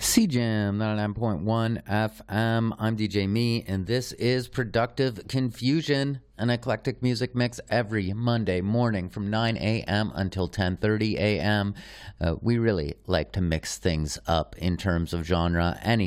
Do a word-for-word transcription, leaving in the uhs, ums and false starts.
C Jam ninety-nine point one F M. I'm D J Me, and this is Productive Confusion, an eclectic music mix every Monday morning from nine a.m. until ten thirty a.m. Uh, we really like to mix things up in terms of genre. Any